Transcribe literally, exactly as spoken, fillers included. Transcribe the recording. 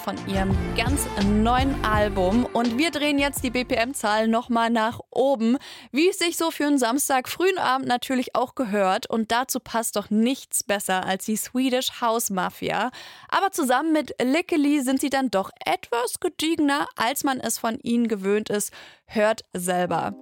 von ihrem ganz neuen Album. Und wir drehen jetzt die B P M-Zahl nochmal nach oben, wie es sich so für einen Samstag frühen Abend natürlich auch gehört. Und dazu passt doch nichts besser als die Swedish House Mafia. Aber zusammen mit Lickily sind sie dann doch etwas gediegener, als man es von ihnen gewöhnt ist. Hört selber.